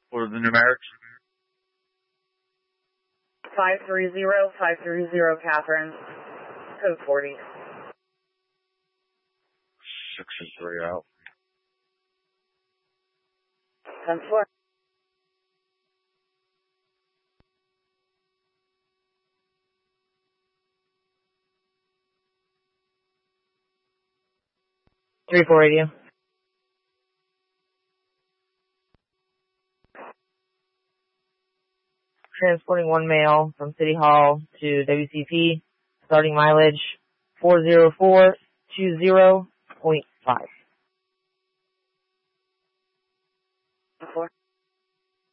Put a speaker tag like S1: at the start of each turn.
S1: What are the numerics?
S2: 530 Catherine. Code 40.
S1: 6 and 3 out.
S2: 10-4.
S3: Three four radio. Transporting one male from City Hall to WCP. Starting mileage 40420.5.
S2: 4.